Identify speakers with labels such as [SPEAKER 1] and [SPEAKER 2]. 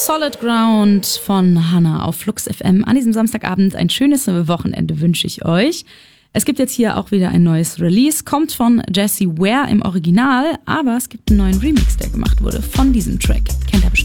[SPEAKER 1] Solid Ground von Hannah auf Flux FM. An diesem Samstagabend ein schönes Wochenende wünsche ich euch. Es gibt jetzt hier auch wieder ein neues Release, kommt von Jessie Ware im Original, aber es gibt einen neuen Remix, der gemacht wurde von diesem Track. Kennt ihr bestimmt.